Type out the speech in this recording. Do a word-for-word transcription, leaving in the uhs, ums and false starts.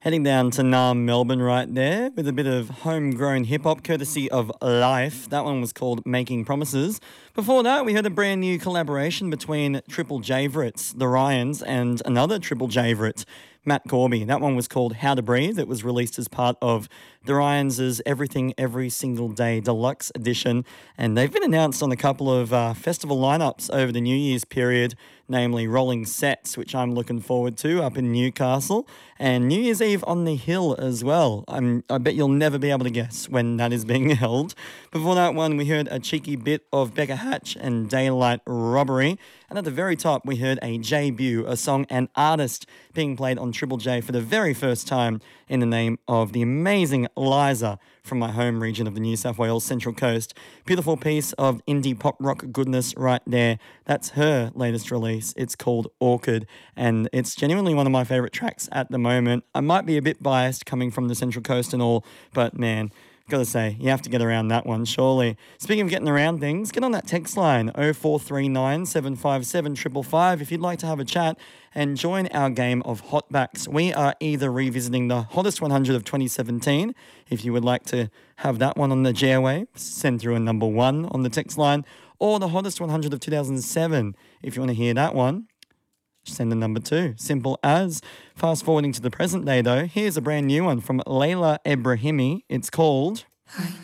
Heading down to Naarm, Melbourne right there with a bit of homegrown hip-hop courtesy of Life. That one was called Making Promises. Before that, we heard a brand new collaboration between Triple Javerites, the Ryans, and another Triple Javerite, Matt Corby. That one was called How to Breathe. It was released as part of the Ryans' Everything Every Single Day Deluxe Edition, and they've been announced on a couple of uh, festival lineups over the New Year's period, namely Rolling Sets, which I'm looking forward to up in Newcastle, and New Year's Eve on the Hill as well. I'm, I bet you'll never be able to guess when that is being held. Before that one, we heard a cheeky bit of Becca Hatch and Daylight Robbery, and at the very top, we heard a J-Bew, a song and artist being played on Triple J for the very first time in the name of the amazing Liza from my home region of the New South Wales Central Coast. Beautiful piece of indie pop rock goodness right there. That's her latest release. It's called Orchid, and it's genuinely one of my favourite tracks at the moment. I might be a bit biased coming from the Central Coast and all, but man, gotta say, you have to get around that one, surely. Speaking of getting around things, get on that text line, oh four three nine, seven five seven, five five five, if you'd like to have a chat and join our game of Hotbacks. We are either revisiting the Hottest one hundred of twenty seventeen, if you would like to have that one on the G airway, send through a number one on the text line, or the Hottest one hundred of two thousand seven, if you want to hear that one. Send a number two. Simple as. Fast forwarding to the present day though, here's a brand new one from Layla Ebrahimi. It's called... I